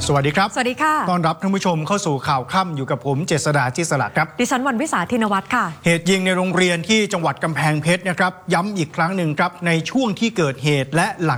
สวัสดีครับสวัสดีค่ะต้อนรับท่านผู้ชมเข้าสู่ข่าวค่ำอยู่กับผมเจษฎาจิษลัดครับดิฉันวันวิสาธินวัฒน์ค่ะเหตุยิงในโรงเรียนที่จังหวัดกำแพงเพชรนะครับย้ำอีกครั้งหนึ่งครับในช่วงที่เกิดเหตุและหลัง